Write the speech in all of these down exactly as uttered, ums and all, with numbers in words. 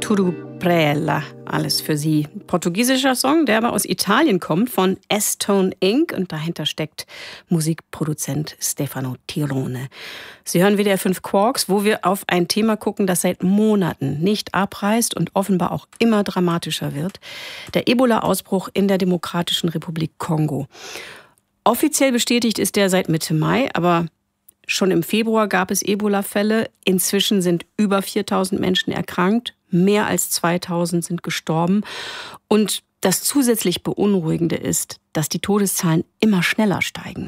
Tudo pra ela, alles für sie. Portugiesischer Song, der aber aus Italien kommt, von S-Tone Incorporated. Und dahinter steckt Musikproduzent Stefano Tirone. Sie hören W D R fünf Quarks, wo wir auf ein Thema gucken, das seit Monaten nicht abreißt und offenbar auch immer dramatischer wird. Der Ebola-Ausbruch in der Demokratischen Republik Kongo. Offiziell bestätigt ist der seit Mitte Mai, aber schon im Februar gab es Ebola-Fälle. Inzwischen sind über viertausend Menschen erkrankt. Mehr als zweitausend sind gestorben. Und das zusätzlich Beunruhigende ist, dass die Todeszahlen immer schneller steigen.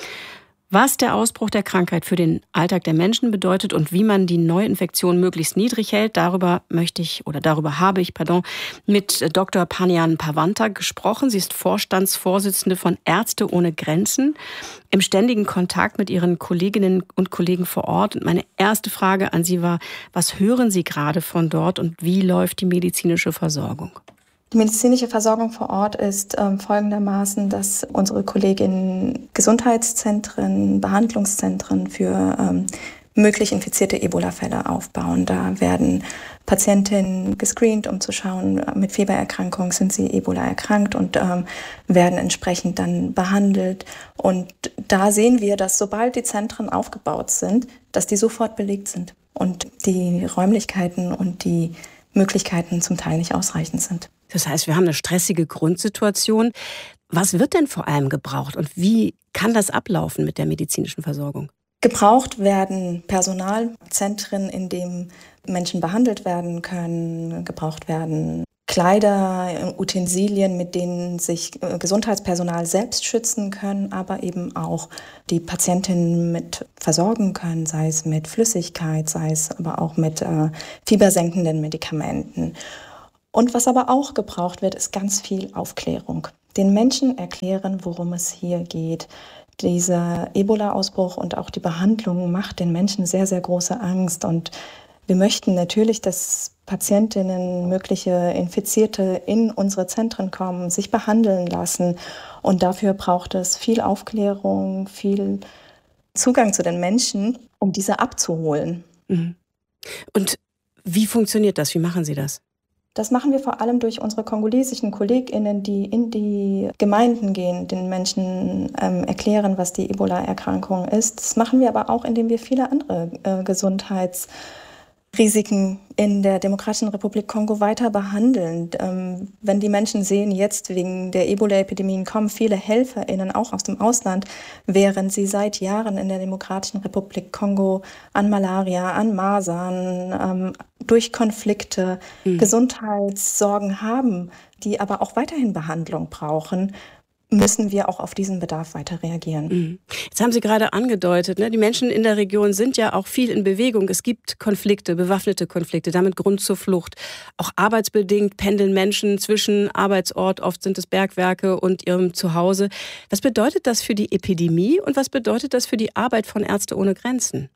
Was der Ausbruch der Krankheit für den Alltag der Menschen bedeutet und wie man die Neuinfektion möglichst niedrig hält, darüber möchte ich oder darüber habe ich, pardon, mit Doktor Panayam Pawanta gesprochen. Sie ist Vorstandsvorsitzende von Ärzte ohne Grenzen, im ständigen Kontakt mit ihren Kolleginnen und Kollegen vor Ort. Und meine erste Frage an Sie war: Was hören Sie gerade von dort und wie läuft die medizinische Versorgung? Die medizinische Versorgung vor Ort ist ähm, folgendermaßen, dass unsere Kolleginnen Gesundheitszentren, Behandlungszentren für ähm, möglich infizierte Ebola-Fälle aufbauen. Da werden Patientinnen gescreent, um zu schauen, mit Fiebererkrankung sind sie Ebola erkrankt und ähm, werden entsprechend dann behandelt. Und da sehen wir, dass sobald die Zentren aufgebaut sind, dass die sofort belegt sind und die Räumlichkeiten und die Möglichkeiten zum Teil nicht ausreichend sind. Das heißt, wir haben eine stressige Grundsituation. Was wird denn vor allem gebraucht und wie kann das ablaufen mit der medizinischen Versorgung? Gebraucht werden Personalzentren, in denen Menschen behandelt werden können. Gebraucht werden Kleider, Utensilien, mit denen sich Gesundheitspersonal selbst schützen können, aber eben auch die Patientinnen mit versorgen können, sei es mit Flüssigkeit, sei es aber auch mit äh, fiebersenkenden Medikamenten. Und was aber auch gebraucht wird, ist ganz viel Aufklärung. Den Menschen erklären, worum es hier geht. Dieser Ebola-Ausbruch und auch die Behandlung macht den Menschen sehr, sehr große Angst. Und wir möchten natürlich, dass Patientinnen, mögliche Infizierte in unsere Zentren kommen, sich behandeln lassen. Und dafür braucht es viel Aufklärung, viel Zugang zu den Menschen, um diese abzuholen. Und wie funktioniert das? Wie machen Sie das? Das machen wir vor allem durch unsere kongolesischen KollegInnen, die in die Gemeinden gehen, den Menschen ähm, erklären, was die Ebola-Erkrankung ist. Das machen wir aber auch, indem wir viele andere äh, Gesundheitsrisiken in der Demokratischen Republik Kongo weiter behandeln. Ähm, wenn die Menschen sehen, jetzt wegen der Ebola-Epidemien kommen viele HelferInnen auch aus dem Ausland, während sie seit Jahren in der Demokratischen Republik Kongo an Malaria, an Masern, ähm, durch Konflikte mhm. Gesundheitssorgen haben, die aber auch weiterhin Behandlung brauchen, müssen wir auch auf diesen Bedarf weiter reagieren. Mhm. Jetzt haben Sie gerade angedeutet, ne, die Menschen in der Region sind ja auch viel in Bewegung. Es gibt Konflikte, bewaffnete Konflikte, damit Grund zur Flucht. Auch arbeitsbedingt pendeln Menschen zwischen Arbeitsort, oft sind es Bergwerke, und ihrem Zuhause. Was bedeutet das für die Epidemie und was bedeutet das für die Arbeit von Ärzte ohne Grenzen?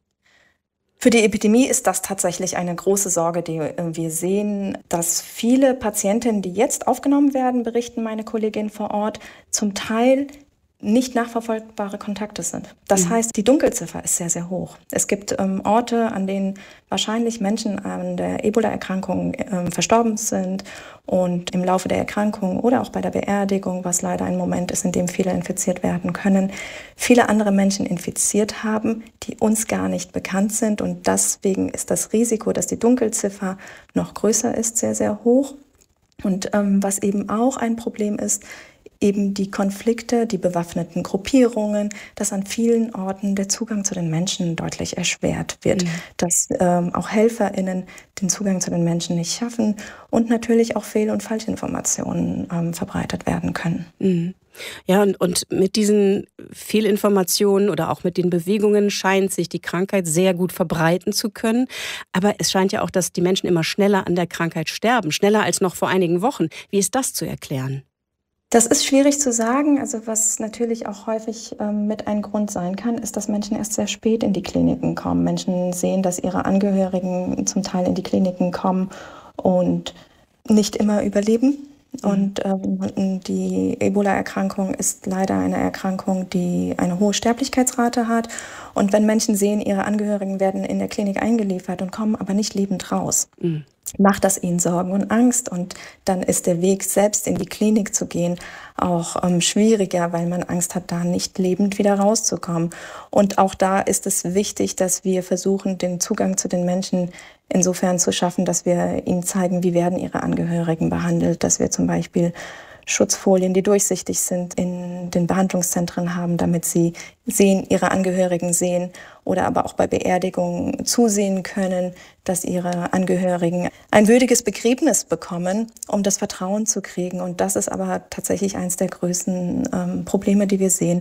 Für die Epidemie ist das tatsächlich eine große Sorge, die wir sehen, dass viele Patientinnen, die jetzt aufgenommen werden, berichten meine Kollegin vor Ort, zum Teil nicht nachverfolgbare Kontakte sind. Das mhm. heißt, die Dunkelziffer ist sehr, sehr hoch. Es gibt ähm, Orte, an denen wahrscheinlich Menschen an der Ebola-Erkrankung ähm, verstorben sind und im Laufe der Erkrankung oder auch bei der Beerdigung, was leider ein Moment ist, in dem viele infiziert werden können, viele andere Menschen infiziert haben, die uns gar nicht bekannt sind. Und deswegen ist das Risiko, dass die Dunkelziffer noch größer ist, sehr, sehr hoch. Und ähm, was eben auch ein Problem ist, eben die Konflikte, die bewaffneten Gruppierungen, dass an vielen Orten der Zugang zu den Menschen deutlich erschwert wird, mhm. dass ähm, auch HelferInnen den Zugang zu den Menschen nicht schaffen und natürlich auch Fehl- und Falschinformationen ähm, verbreitet werden können. Mhm. Ja, und, und mit diesen Fehlinformationen oder auch mit den Bewegungen scheint sich die Krankheit sehr gut verbreiten zu können. Aber es scheint ja auch, dass die Menschen immer schneller an der Krankheit sterben, schneller als noch vor einigen Wochen. Wie ist das zu erklären? Das ist schwierig zu sagen. Also was natürlich auch häufig ähm, mit ein Grund sein kann, ist, dass Menschen erst sehr spät in die Kliniken kommen. Menschen sehen, dass ihre Angehörigen zum Teil in die Kliniken kommen und nicht immer überleben. Mhm. Und ähm, die Ebola-Erkrankung ist leider eine Erkrankung, die eine hohe Sterblichkeitsrate hat. Und wenn Menschen sehen, ihre Angehörigen werden in der Klinik eingeliefert und kommen aber nicht lebend raus, mhm. macht das ihnen Sorgen und Angst. Und dann ist der Weg, selbst in die Klinik zu gehen, auch ähm, schwieriger, weil man Angst hat, da nicht lebend wieder rauszukommen. Und auch da ist es wichtig, dass wir versuchen, den Zugang zu den Menschen insofern zu schaffen, dass wir ihnen zeigen, wie werden ihre Angehörigen behandelt, dass wir zum Beispiel Schutzfolien, die durchsichtig sind, in den Behandlungszentren haben, damit sie sehen, ihre Angehörigen sehen oder aber auch bei Beerdigungen zusehen können, dass ihre Angehörigen ein würdiges Begräbnis bekommen, um das Vertrauen zu kriegen. Und das ist aber tatsächlich eines der größten ähm, Probleme, die wir sehen.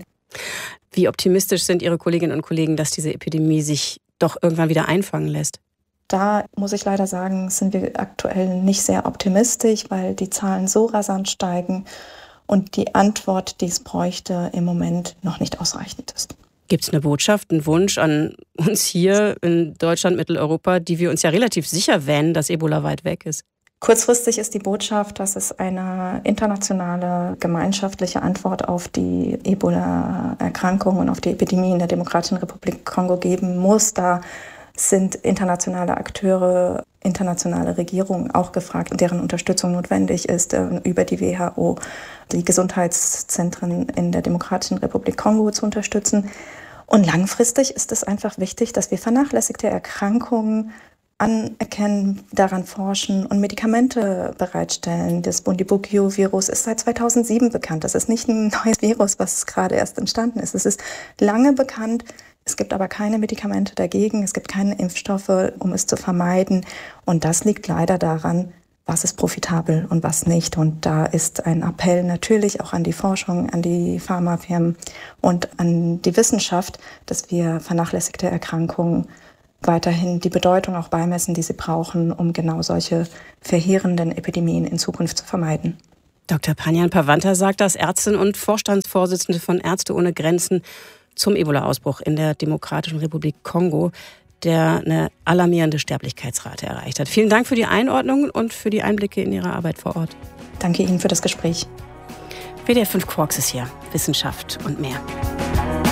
Wie optimistisch sind Ihre Kolleginnen und Kollegen, dass diese Epidemie sich doch irgendwann wieder einfangen lässt? Da muss ich leider sagen, sind wir aktuell nicht sehr optimistisch, weil die Zahlen so rasant steigen und die Antwort, die es bräuchte, im Moment noch nicht ausreichend ist. Gibt es eine Botschaft, einen Wunsch an uns hier in Deutschland, Mitteleuropa, die wir uns ja relativ sicher wähnen, dass Ebola weit weg ist? Kurzfristig ist die Botschaft, dass es eine internationale gemeinschaftliche Antwort auf die Ebola-Erkrankung und auf die Epidemie in der Demokratischen Republik Kongo geben muss. Da sind internationale Akteure, internationale Regierungen auch gefragt, deren Unterstützung notwendig ist, über die W H O die Gesundheitszentren in der Demokratischen Republik Kongo zu unterstützen. Und langfristig ist es einfach wichtig, dass wir vernachlässigte Erkrankungen anerkennen, daran forschen und Medikamente bereitstellen. Das Bundibugyo-Virus ist seit zweitausendsieben bekannt. Das ist nicht ein neues Virus, was gerade erst entstanden ist. Es ist lange bekannt. Es gibt aber keine Medikamente dagegen. Es gibt keine Impfstoffe, um es zu vermeiden. Und das liegt leider daran, was ist profitabel und was nicht. Und da ist ein Appell natürlich auch an die Forschung, an die Pharmafirmen und an die Wissenschaft, dass wir vernachlässigte Erkrankungen weiterhin die Bedeutung auch beimessen, die sie brauchen, um genau solche verheerenden Epidemien in Zukunft zu vermeiden. Doktor Panjan Pavanta sagt das, Ärztin und Vorstandsvorsitzende von Ärzte ohne Grenzen, zum Ebola-Ausbruch in der Demokratischen Republik Kongo, der eine alarmierende Sterblichkeitsrate erreicht hat. Vielen Dank für die Einordnung und für die Einblicke in Ihre Arbeit vor Ort. Danke Ihnen für das Gespräch. W D R fünf Quarks ist hier. Wissenschaft und mehr.